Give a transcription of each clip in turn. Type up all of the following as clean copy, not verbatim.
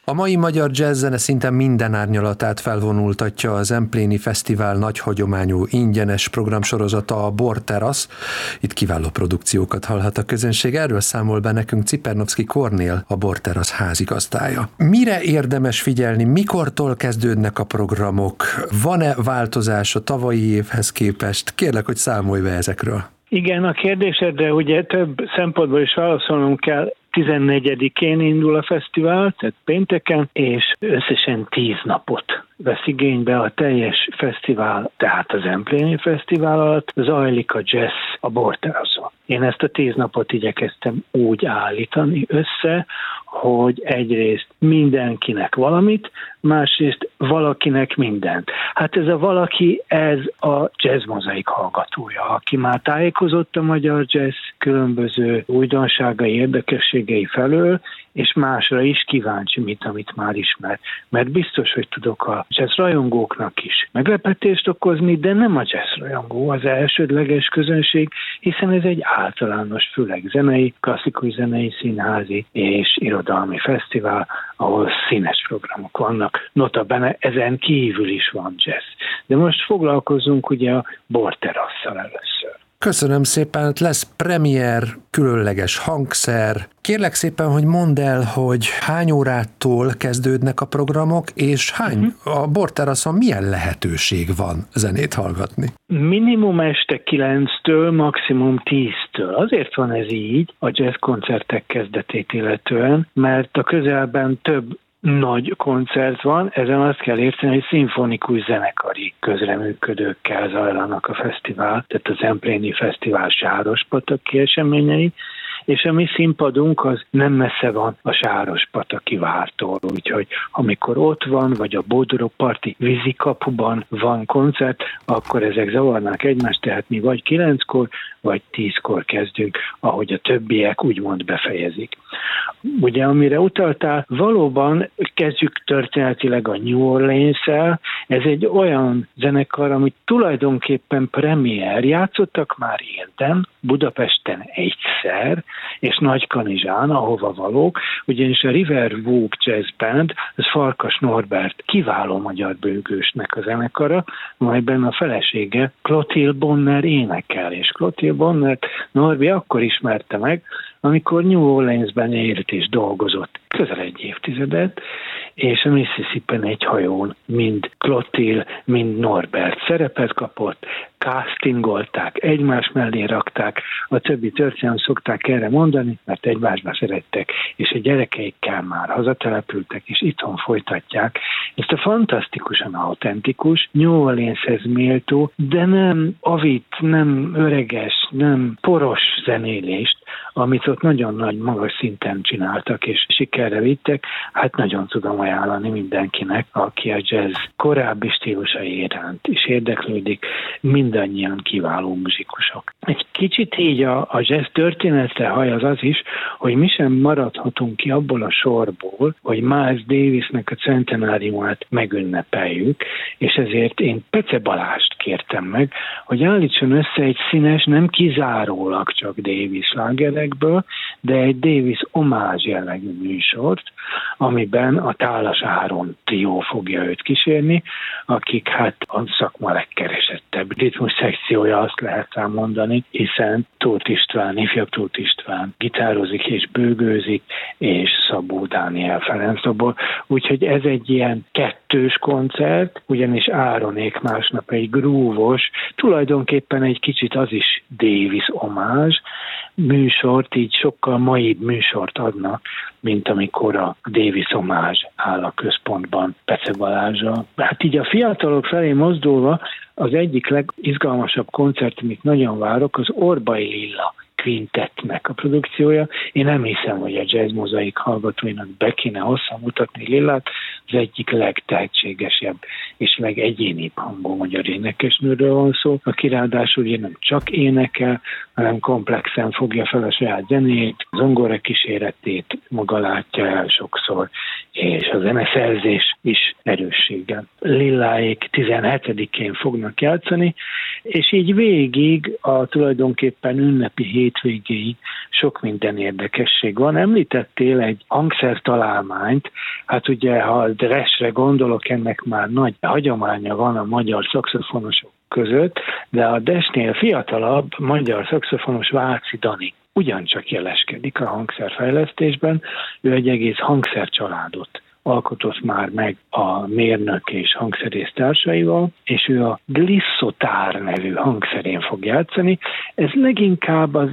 A mai magyar jazzzene szinte minden árnyalatát felvonultatja a Zempléni Fesztivál nagy hagyományú ingyenes programsorozata, a Borterasz. Itt kiváló produkciókat hallhat a közönség. Erről számol be nekünk Cipernowski Kornél, a Borterasz házigazdája. Mire érdemes figyelni, mikortól kezdődnek a programok? Van-e változás a tavalyi évhez képest? Kérlek, hogy számolj be ezekről. Igen, a kérdésedre ugye több szempontból is válaszolnunk kell. 14-én indul a fesztivál, tehát pénteken, és összesen 10 napot vesz igénybe a teljes fesztivál, tehát a Zempléni Fesztivál alatt zajlik a jazz a Borteraszon. Én ezt a 10 napot igyekeztem úgy állítani össze, hogy egyrészt mindenkinek valamit, másrészt valakinek mindent. Hát ez a valaki, ez a Jazz Mozaik hallgatója, aki már tájékozott a magyar jazz különböző újdonságai, érdekességei felől, és másra is kíváncsi, amit már ismer. Mert biztos, hogy tudok a jazz rajongóknak is meglepetést okozni, de nem a jazz rajongó az elsődleges közönség, hiszen ez egy általános, főleg zenei, klasszikus zenei, színházi és irodalmi fesztivál, ahol színes programok vannak. Notabene ezen kívül is van jazz. De most foglalkozunk ugye a Borterasszal először. Köszönöm szépen, lesz premier, különleges hangszer. Kérlek szépen, hogy mondd el, hogy hány órától kezdődnek a programok, és a Borteraszon milyen lehetőség van zenét hallgatni? Minimum este 9-től, maximum 10-től. Azért van ez így a jazz koncertek kezdetét illetően, mert a közelben több nagy koncert van, ezen azt kell érteni, hogy szimfonikus zenekari közreműködőkkel zajlanak a fesztivál, tehát a Zempléni Fesztivál Sárospataki eseményei, és a mi színpadunk az nem messze van a Sárospataki vártól, úgyhogy amikor ott van, vagy a Bodrogparti vízikapuban van koncert, akkor ezek zavarnák egymást, tehát mi vagy 9-kor, vagy 10-kor kezdünk, ahogy a többiek úgymond befejezik. Ugye, amire utaltál, valóban kezdjük történetileg a New Orleans-el, ez egy olyan zenekar, amit tulajdonképpen premier, játszottak már Érden, Budapesten egyszer, és Nagykanizsán, ahova valók, ugyanis a River Walk Jazz Band, ez Farkas Norbert kiváló magyar bőgősnek a zenekara, amelyben a felesége Clotilde Bonner énekel, és Clotilde Bonner Norbi akkor ismerte meg, amikor New Orleansben élt és dolgozott közel egy évtizedet, és a Mississippi egy hajón mind Clotilde, mind Norbert szerepet kapott, castingolták, egymás mellé rakták, a többi történet szokták erre mondani, mert egymásba szerettek, és a gyerekeikkel már hazatelepültek, és itthon folytatják. Ezt a fantasztikusan autentikus, New Orleanshez méltó, de nem avit, nem öreges, nem poros zenélést, amit ott nagyon nagy, magas szinten csináltak, és sikerre vittek, hát nagyon tudom ajánlani mindenkinek, aki a jazz korábbi stílusai iránt is érdeklődik, mindannyian kiváló muzsikusok. Egy kicsit így a jazz története hajaz az is, hogy mi sem maradhatunk ki abból a sorból, hogy Miles Davisnek a centenáriumát megünnepeljük, és ezért én Pece Balást kértem meg, hogy állítson össze egy színes, nem kizárólag csak Davis slágerekből, de egy Davis omázs jellegű műsort, amiben a Tálas Áron trió fogja őt kísérni, akik hát a szakma legkeresettebb ritmus szekciója, azt lehet rá mondani, hiszen Tóth István, ifjabb Tóth István gitározik és bőgőzik, és Szabó Dániel Ferencdoból, úgyhogy ez egy ilyen kettős koncert, ugyanis Áronék másnap egy grúvos, tulajdonképpen egy kicsit az is Davis omázs műsort, így sokkal maibb műsort adnak, mint amikor a Davis omázs áll a központban Pece Balázsral. Hát így a fiatalok felé mozdulva az egyik legizgalmasabb koncert, amit nagyon várok, az Orbai Lilla Quintettnek a produkciója. Én nem hiszem, hogy a Jazz Mozaik hallgatóinak be kéne hosszan mutatni Lillát, az egyik legtehetségesebb és legegyénibb hangú magyar énekesnőről van szó, aki ráadásul ugye nem csak énekel, hanem komplexen fogja fel a saját zenét, zongora kíséretét maga látja el sokszor, és a zeneszerzés is erősséggel. Lilláék 17-én fognak játszani, és így végig a tulajdonképpen ünnepi hétvégéig sok minden érdekesség van. Említettél egy hangszertalálmányt, hát ugye, ha a Dresre gondolok, ennek már nagy hagyománya van a magyar szaxofonosok között, de a Desnél fiatalabb magyar szaxofonos Váci Dani ugyancsak jeleskedik a hangszerfejlesztésben, ő egy egész hangszercsaládot alkotott már meg a mérnök és hangszerész társaival, és ő a Glissotár nevű hangszerén fog játszani. Ez leginkább az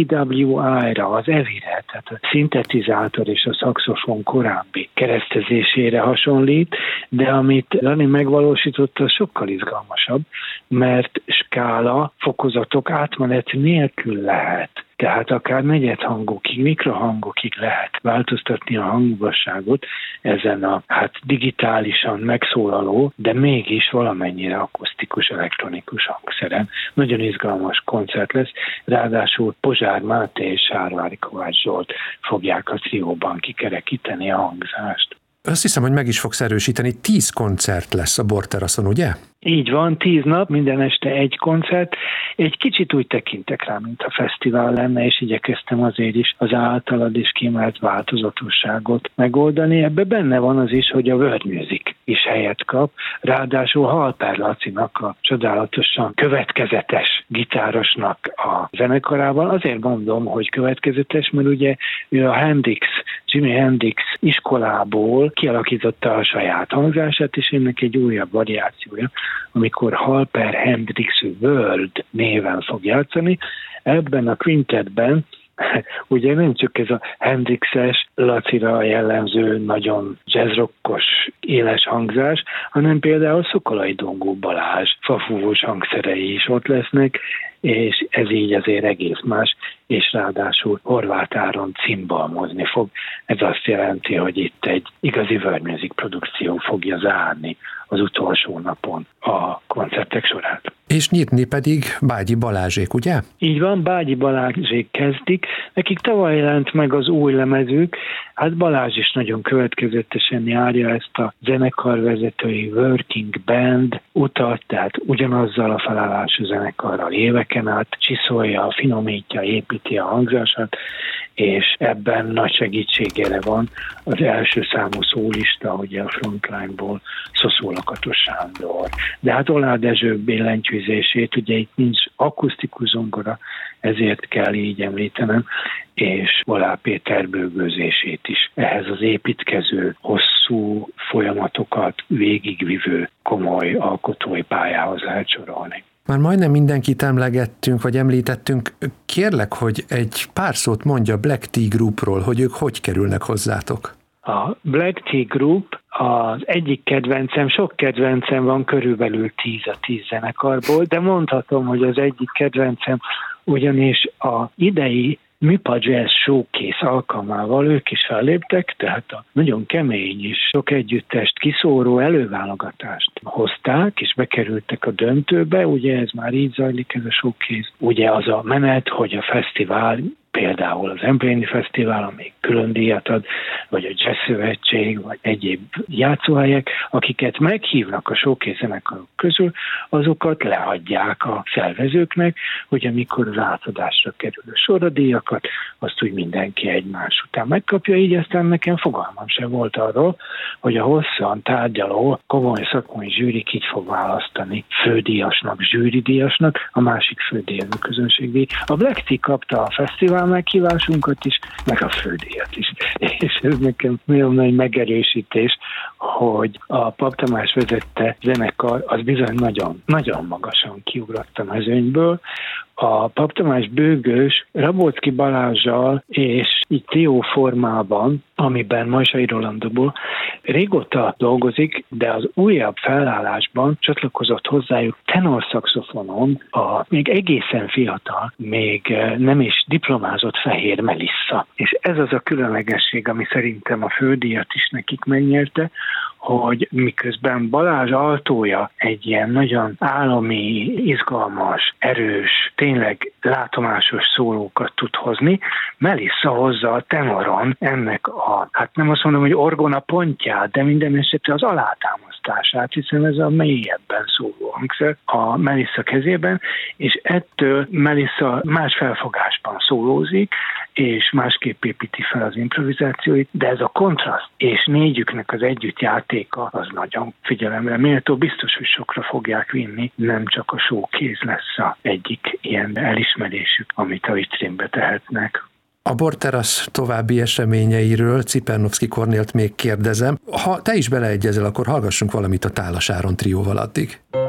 EWI-ra, az EVI-re, tehát a szintetizátor és a szaxofon korábbi keresztezésére hasonlít, de amit Dani megvalósított, az sokkal izgalmasabb, mert skála, fokozatok átmenet nélkül lehet. Tehát akár negyedhangokig, mikrohangokig lehet változtatni a hangmagasságot ezen a digitálisan megszólaló, de mégis valamennyire akusztikus, elektronikus hangszeren. Nagyon izgalmas koncert lesz, ráadásul Pozsár Máté és Sárvári Kovács Zsolt fogják a trióban kikerekíteni a hangzást. Azt hiszem, hogy meg is fogsz erősíteni, 10 koncert lesz a Borteraszon, ugye? Így van, 10 nap, minden este egy koncert. Egy kicsit úgy tekintek rá, mint a fesztivál lenne, és igyekeztem azért is az általad is kiemelt változatosságot megoldani. Ebbe benne van az is, hogy a world music is helyet kap. Ráadásul Halper Lacinak, a csodálatosan következetes gitárosnak a zenekarában. Azért mondom, hogy következetes, mert ugye ő a Jimi Hendrix iskolából kialakította a saját hangzását, és ennek egy újabb variációja, amikor Halper Hendrix World néven fog játszani. Ebben a quintetben ugye nem csak ez a Hendrixes, Lacira jellemző, nagyon jazzrockos, éles hangzás, hanem például Szokolai Dongó Balázs fafúvós hangszerei is ott lesznek, és ez így azért egész más, és ráadásul Horváth Áron cimbalmozni fog. Ez azt jelenti, hogy itt egy igazi world music produkció fogja zárni az utolsó napon a koncertek sorát. És nyitni pedig Bágyi Balázsék, ugye? Így van, Bágyi Balázsék kezdik. Nekik tavaly jelent meg az új lemezük. Hát Balázs is nagyon következetesen járja ezt a zenekarvezetői working band utat, tehát ugyanazzal a felállású zenekarral éveken át csiszolja, finomítja, építi a hangzását, és ebben nagy segítségére van az első számú szólista, ugye a Frontline-ból Szoszó Lakatos Sándor. De hát Oláh Dezső billentyűzését, ugye itt nincs akusztikus zongora, ezért kell így említenem, és Oláh Péter bőgőzését is. Ehhez az építkező, hosszú folyamatokat végigvivő komoly alkotói pályához lehet sorolni. Már majdnem mindenkit emlegettünk, vagy említettünk. Kérlek, hogy egy pár szót mondja a Black Tea Groupról, hogy ők hogy kerülnek hozzátok. A Black Tea Group az egyik kedvencem, sok kedvencem van, körülbelül 10 a 10 zenekarból, de mondhatom, hogy az egyik kedvencem, ugyanis a idei MIPA Jazz Showcase alkalmával ők is felléptek, tehát a nagyon kemény és sok együttest kiszóró előválogatást hozták, és bekerültek a döntőbe, ugye ez már így zajlik ez a showcase. Ugye az a menet, hogy a fesztivál, például az Empléni Fesztivál, ami külön díjat ad, vagy a Jazz Szövetség, vagy egyéb játszóhelyek, akiket meghívnak a showcase zenekarok közül, azokat leadják a szervezőknek, hogy amikor az átadásra kerül a sor, a díjakat, azt úgy mindenki egymás után megkapja, így aztán nekem fogalmam sem volt arról, hogy a hosszan tárgyaló, komoly szakmai zsűrik így fog választani fődíjasnak, zsűridíjasnak, a másik fődíjas a közönségdíj. A Black Tea kapta a fesztivál meghívásunkat is, meg a fődíjat is. És ez nekem nagyon nagy megerősítés, hogy a Pap Tamás vezette zenekar az bizony nagyon, nagyon magasan kiugrott a mezőnyből. A Pap Tamás bőgős Rabóczky Balázssal és így trió formában, amiben Majsai Rolandból régóta dolgozik, de az újabb felállásban csatlakozott hozzájuk tenorszaxofonon a még egészen fiatal, még nem is diplomázott Fehér Melissa. És ez az a különlegesség, ami szerintem a fődíjat is nekik megnyerte, hogy miközben Balázs altója egy ilyen nagyon állami, izgalmas, erős, tényleg látomásos szólókat tud hozni, Melissa hozza a tenoron ennek hát nem azt mondom, hogy orgona pontját, de minden esetre az alátámasztását, hiszen ez a mélyebben szóló hangszer a Melissa kezében, és ettől Melissa más felfogásban szólózik, és másképp építi fel az improvizációit, de ez a kontraszt és négyüknek az együttjátéka az nagyon figyelemre méltó, biztos, hogy sokra fogják vinni, nem csak a showkéz lesz az egyik ilyen elismerésük, amit a vitrínbe tehetnek. A Borterasz további eseményeiről Cipernovszky Kornélt még kérdezem. Ha te is beleegyezel, akkor hallgassunk valamit a Tálas Áron trióval addig.